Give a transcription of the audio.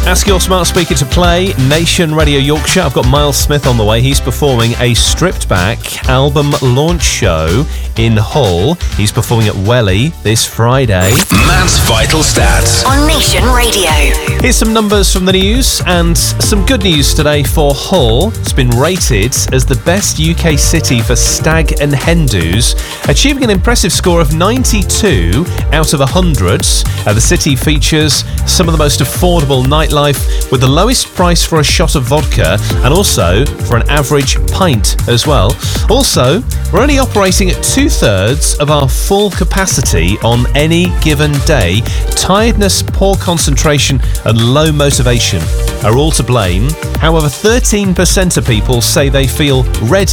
Ask your smart speaker to play Nation Radio Yorkshire. I've got Miles Smith on the way. He's performing a stripped-back album launch show in Hull. He's performing at Welly this Friday. Matt's Vital Stats on Nation Radio. Here's some numbers from the news and some good news today for Hull. It's been rated as the best UK city for stag and hen do's, achieving an impressive score of 92 out of 100. The city features some of the most affordable nightlife with the lowest price for a shot of vodka and also for an average pint as well. Also, we're only operating at 2/3 of our full capacity on any given day. Tiredness, poor concentration and low motivation are all to blame. However, 13% of people say they feel ready